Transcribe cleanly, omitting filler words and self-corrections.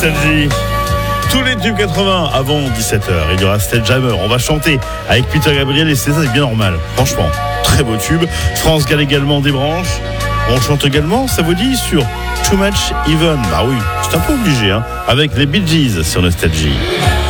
Nostalgie. Tous les tubes 80 avant 17h. Il y aura Sledgehammer. On va chanter avec Peter Gabriel et c'est ça, c'est bien normal. Franchement, très beau tube. France Gall également des branches. On chante également, ça vous dit, sur Too Much Even. Bah oui, c'est un peu obligé, hein, avec les Bee Gees sur Nostalgie.